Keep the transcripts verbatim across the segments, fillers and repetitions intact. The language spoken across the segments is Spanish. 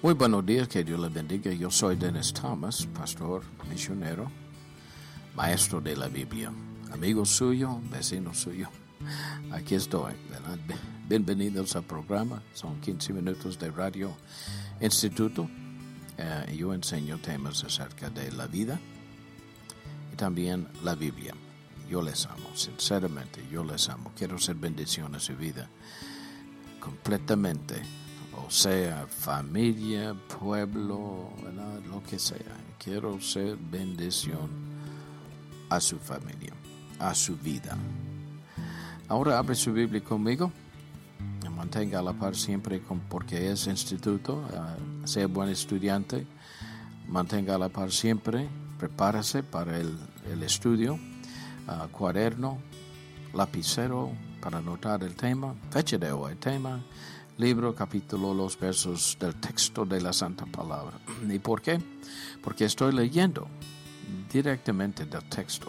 Muy buenos días, que Dios les bendiga. Yo soy Dennis Thomas, pastor, misionero, maestro de la Biblia, amigo suyo, vecino suyo. Aquí estoy, ¿verdad? Bienvenidos al programa. Son quince minutos de Radio Instituto. Eh, yo enseño temas acerca de la vida y también la Biblia. Yo les amo, sinceramente, yo les amo. Quiero ser bendición a su vida completamente. O sea, familia, pueblo, ¿verdad? Lo que sea. Quiero ser bendición a su familia, a su vida. Ahora abre su Biblia conmigo. Mantenga a la par siempre con, porque es instituto. Uh, sea buen estudiante. Mantenga a la par siempre. Prepárese para el, el estudio. Uh, cuaderno, lapicero para anotar el tema. Fecha de hoy, tema. Libro, capítulo, los versos del texto de la Santa Palabra. ¿Y por qué? Porque estoy leyendo directamente del texto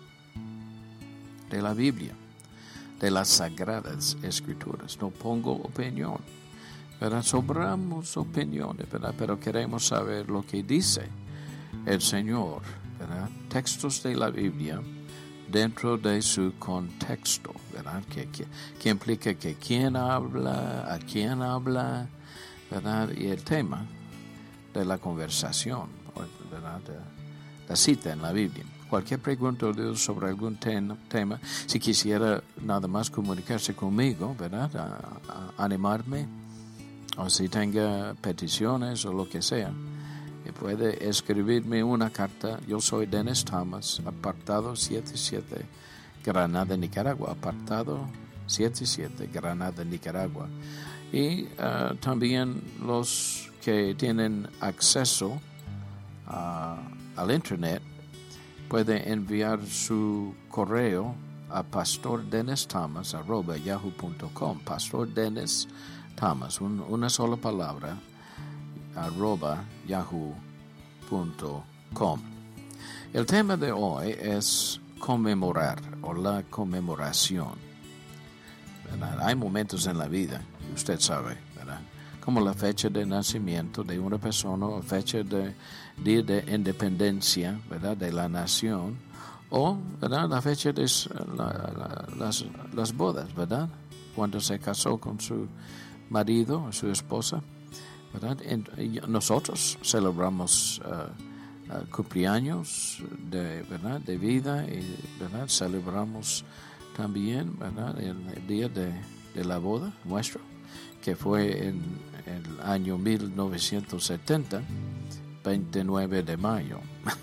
de la Biblia, de las Sagradas Escrituras. No pongo opinión, ¿verdad? Sobramos opiniones, ¿verdad? Pero queremos saber lo que dice el Señor, ¿verdad? Textos de la Biblia dentro de su contexto, ¿verdad? Que, que, que implica que quién habla, a quién habla, ¿verdad? Y el tema de la conversación, ¿verdad? De la cita en la Biblia. Cualquier pregunta sobre algún ten, tema, si quisiera nada más comunicarse conmigo, ¿verdad? A, a animarme, o si tenga peticiones o lo que sea, puede escribirme una carta. Yo soy Dennis Thomas, apartado setenta y siete, Granada, Nicaragua. Apartado setenta y siete, Granada, Nicaragua. Y uh, también los que tienen acceso uh, al internet pueden enviar su correo a pastordenisthomas arroba yahoo punto com. Pastor Dennis Thomas, un, una sola palabra, arroba yahoo punto com. El tema de hoy es conmemorar o la conmemoración, ¿verdad? Hay momentos en la vida, usted sabe, ¿verdad? Como la fecha de nacimiento de una persona, o fecha de día de independencia, ¿verdad? De la nación, o, ¿verdad? La fecha de la, la, las, las bodas, ¿verdad? Cuando se casó con su marido o su esposa, ¿verdad? Nosotros celebramos uh, uh, cumpleaños de, ¿verdad? De vida y, ¿verdad? Celebramos también, ¿verdad? El, el día de, de la boda nuestro, que fue en el año mil novecientos setenta, veintinueve de mayo.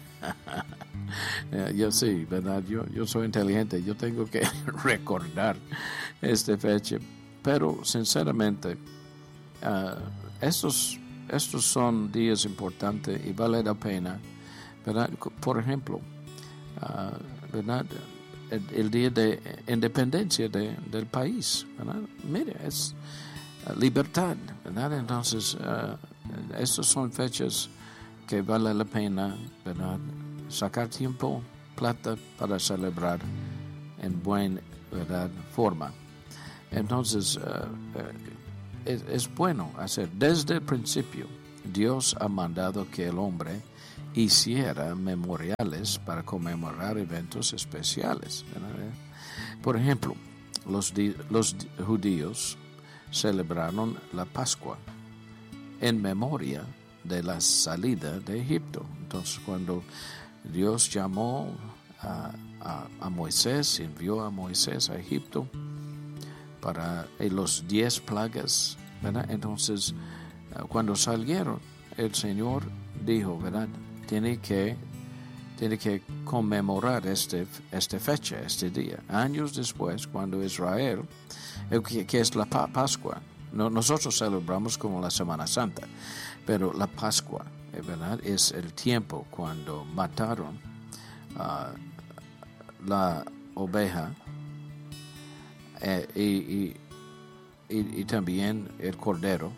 uh, yo sí, ¿verdad? Yo, yo soy inteligente, yo tengo que recordar esta fecha, pero sinceramente uh, Estos, estos son días importantes y vale la pena, ¿verdad? Por ejemplo, uh, ¿verdad? El, el día de independencia de, del país, ¿verdad? Mire, es uh, libertad, ¿verdad? Entonces, uh, estas son fechas que vale la pena, ¿verdad? Sacar tiempo, plata para celebrar en buena, ¿verdad? Forma. Entonces, uh, uh, Es, es bueno hacer. Desde el principio, Dios ha mandado que el hombre hiciera memoriales para conmemorar eventos especiales, ¿verdad? Por ejemplo, los, di- los judíos celebraron la Pascua en memoria de la salida de Egipto. Entonces, cuando Dios llamó a, a, a Moisés, envió a Moisés a Egipto para eh, los diez plagas, ¿verdad? Entonces, uh, cuando salieron, el Señor dijo, ¿verdad? Tiene que, tiene que conmemorar este, esta fecha, este día. Años después, cuando Israel, eh, que, que es la pa- Pascua, no, nosotros celebramos como la Semana Santa, pero la Pascua, eh, ¿verdad? Es el tiempo cuando mataron uh, la oveja, Eh, y, y, y, y también el cordero,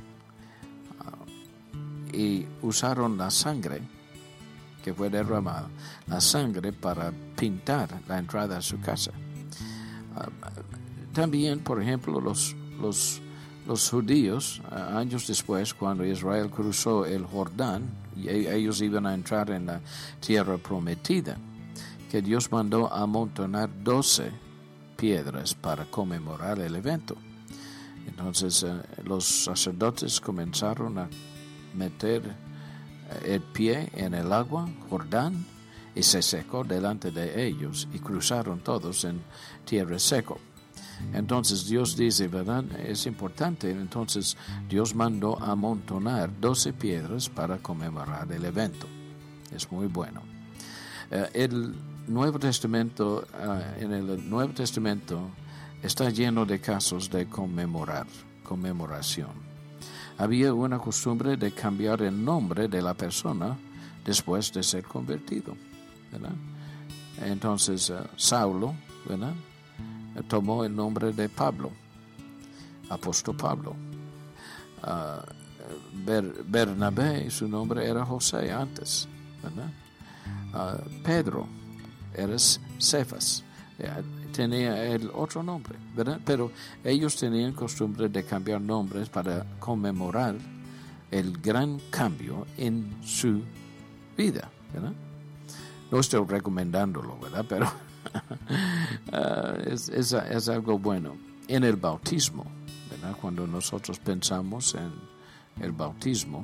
uh, y usaron la sangre que fue derramada, la sangre para pintar la entrada a su casa. Uh, también, por ejemplo, los, los, los judíos, uh, años después, cuando Israel cruzó el Jordán, y ellos iban a entrar en la tierra prometida, que Dios mandó amontonar doce piedras para conmemorar el evento. Entonces uh, los sacerdotes comenzaron a meter uh, el pie en el agua, Jordán, y se secó delante de ellos, y cruzaron todos en tierra seco. Entonces Dios dice, ¿verdad? Es importante. Entonces Dios mandó amontonar doce piedras para conmemorar el evento. Es muy bueno. Uh, el Nuevo Testamento, uh, en el Nuevo Testamento está lleno de casos de conmemorar, conmemoración. Había una costumbre de cambiar el nombre de la persona después de ser convertido, ¿verdad? Entonces uh, Saulo, ¿verdad?, tomó el nombre de Pablo, apóstol Pablo. Uh, Ber, Bernabé, su nombre era José antes, ¿verdad? Uh, Pedro era Cefas, tenía el otro nombre, ¿verdad? Pero ellos tenían costumbre de cambiar nombres para conmemorar el gran cambio en su vida, ¿verdad? No estoy recomendándolo, ¿verdad? Pero uh, es, es, es algo bueno. En el bautismo, ¿verdad? Cuando nosotros pensamos en el bautismo,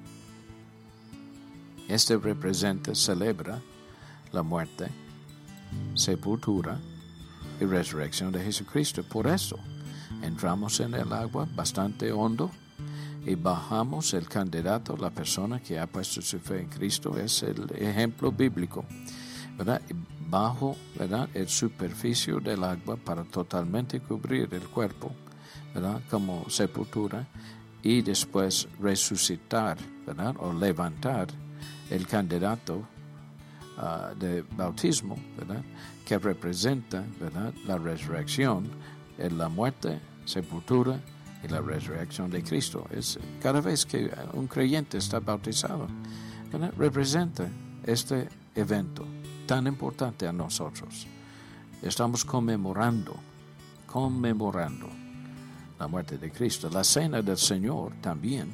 este representa, celebra la muerte, sepultura y resurrección de Jesucristo. Por eso entramos en el agua bastante hondo y bajamos el candidato, la persona que ha puesto su fe en Cristo, es el ejemplo bíblico, ¿verdad? Bajo, ¿verdad?, el superficie del agua para totalmente cubrir el cuerpo, ¿verdad?, como sepultura, y después resucitar, ¿verdad?, o levantar el candidato uh, de bautismo, ¿verdad?, que representa, ¿verdad?, la resurrección, la muerte, sepultura y la resurrección de Cristo. Es cada vez que un creyente está bautizado, ¿verdad?, representa este evento tan importante a nosotros. Estamos conmemorando, conmemorando la muerte de Cristo. La cena del Señor también,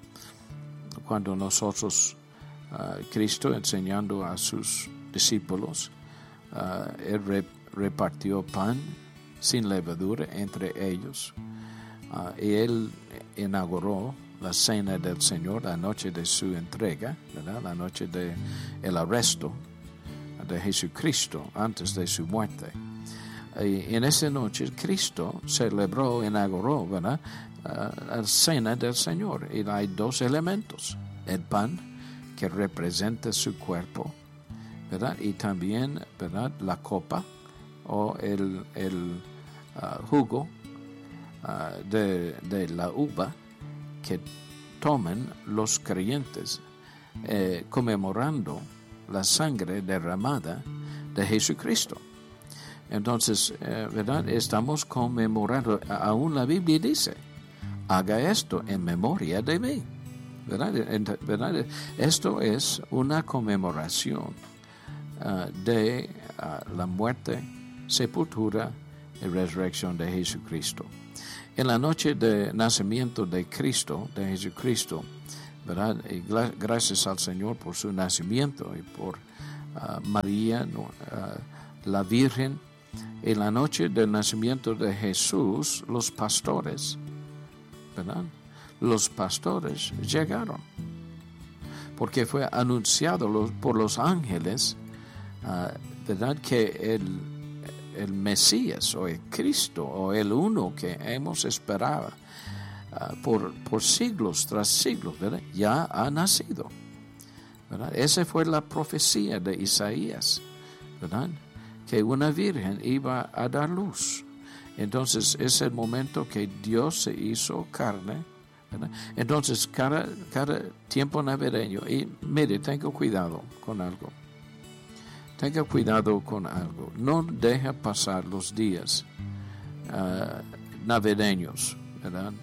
cuando nosotros, uh, Cristo enseñando a sus discípulos, uh, Él re, repartió pan sin levadura entre ellos, uh, y Él inauguró la cena del Señor la noche de su entrega, ¿verdad?, la noche de el arresto de Jesucristo antes de su muerte. Y en esa noche Cristo celebró, inauguró, ¿verdad?, uh, la cena del Señor. Y hay dos elementos: el pan, que representa su cuerpo, ¿verdad?, y también, ¿verdad?, la copa o el, el uh, jugo uh, de, de la uva que toman los creyentes, eh, conmemorando la sangre derramada de Jesucristo. Entonces, eh, ¿verdad?, estamos conmemorando. Aún la Biblia dice, haga esto en memoria de mí, ¿verdad? ¿verdad? Esto es una conmemoración uh, de uh, la muerte, sepultura y resurrección de Jesucristo. En la noche de nacimiento de Cristo, de Jesucristo, ¿verdad?, y gracias al Señor por su nacimiento y por uh, María, uh, la Virgen. En la noche del nacimiento de Jesús, los pastores, ¿verdad?, los pastores llegaron, porque fue anunciado los, por los ángeles, uh, ¿verdad?, que el, el Mesías o el Cristo o el uno que hemos esperado Uh, por, por siglos tras siglos, ¿verdad?, ya ha nacido, ¿verdad? Esa fue la profecía de Isaías, ¿verdad?, que una virgen iba a dar luz. Entonces es el momento que Dios se hizo carne, ¿verdad? Entonces cada, cada tiempo navideño, y mire, tenga cuidado con algo, tenga cuidado con algo, no deja pasar los días uh, navideños, ¿verdad?,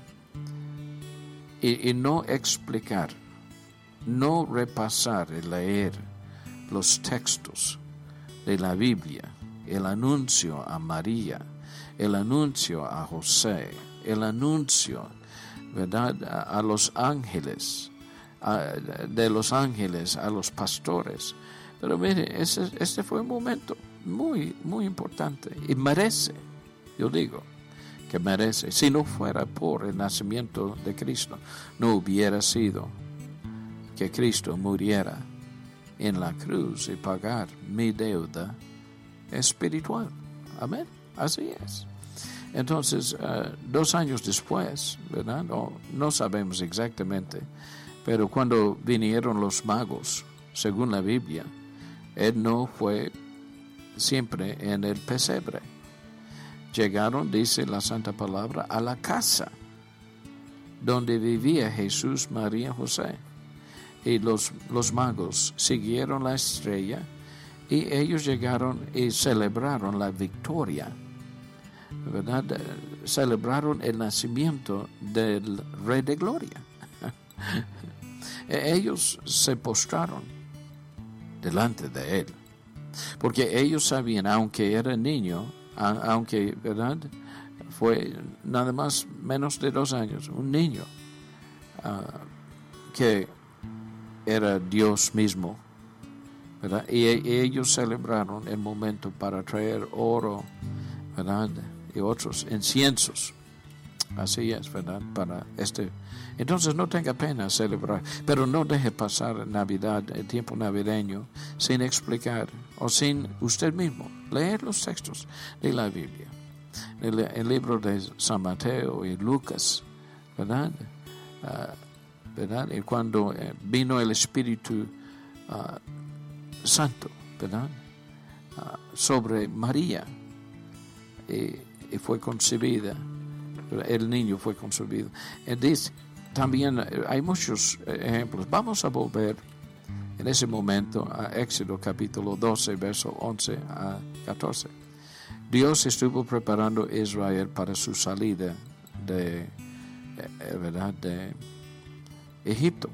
Y, y no explicar, no repasar y leer los textos de la Biblia, el anuncio a María, el anuncio a José, el anuncio ¿verdad? A, a los ángeles, a, de los ángeles a los pastores. Pero mire, ese, este fue un momento muy, muy importante y merece, yo digo, que merece. Si no fuera por el nacimiento de Cristo, no hubiera sido que Cristo muriera en la cruz y pagar mi deuda espiritual. Amén. Así es. Entonces, uh, dos años después, ¿verdad? No, no sabemos exactamente, pero cuando vinieron los magos, según la Biblia, Él no fue siempre en el pesebre. Llegaron, dice la Santa Palabra, a la casa donde vivía Jesús, María, José. Y los, los magos siguieron la estrella y ellos llegaron y celebraron la victoria, ¿verdad? Celebraron el nacimiento del Rey de Gloria. Ellos se postraron delante de Él, porque ellos sabían, aunque era niño, aunque, ¿verdad?, fue nada más menos de dos años, un niño, uh, que era Dios mismo, ¿verdad? Y, y ellos celebraron el momento para traer oro, ¿verdad?, y otros inciensos. Así es, ¿verdad? Para este. Entonces no tenga pena celebrar, pero no deje pasar Navidad, el tiempo navideño, sin explicar o sin usted mismo leer los textos de la Biblia. El, el libro de San Mateo y Lucas, ¿verdad? Uh, ¿verdad? Y cuando eh, vino el Espíritu uh, Santo, ¿verdad?, Uh, sobre María, y, y fue concebida, el niño fue concebido. Y dice, también hay muchos ejemplos. Vamos a volver en ese momento a Éxodo capítulo doce, verso once a catorce. Dios estuvo preparando a Israel para su salida de, eh, ¿verdad?, de Egipto.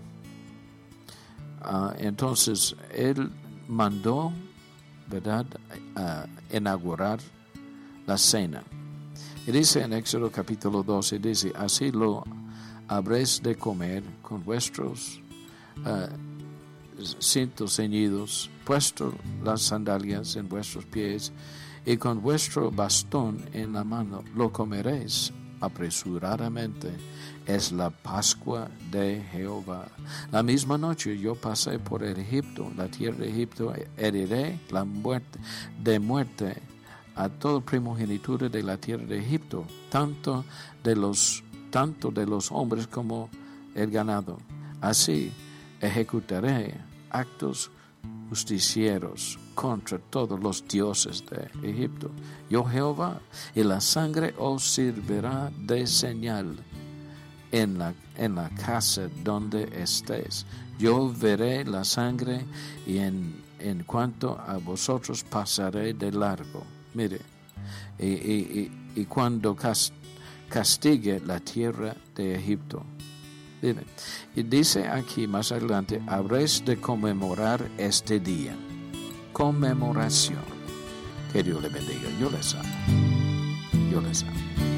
Uh, entonces, Él mandó, ¿verdad?, uh, inaugurar la cena. Y dice en Éxodo capítulo doce, dice, así lo habréis de comer con vuestros uh, cintos ceñidos, puesto las sandalias en vuestros pies, y con vuestro bastón en la mano lo comeréis apresuradamente. Es la Pascua de Jehová. La misma noche yo pasé por el Egipto, la tierra de Egipto, heriré la muerte de muerte a toda primogenitura de la tierra de Egipto, tanto de los tanto de los hombres como el ganado. Así ejecutaré actos justicieros contra todos los dioses de Egipto. Yo Jehová, y la sangre os servirá de señal en la, en la casa donde estés. Yo veré la sangre y en, en cuanto a vosotros pasaré de largo. Mire, y, y, y, y cuando castigue la tierra de Egipto. Mire, y dice aquí más adelante, habréis de conmemorar este día. Conmemoración. Que Dios le bendiga. Yo les amo. Yo les amo.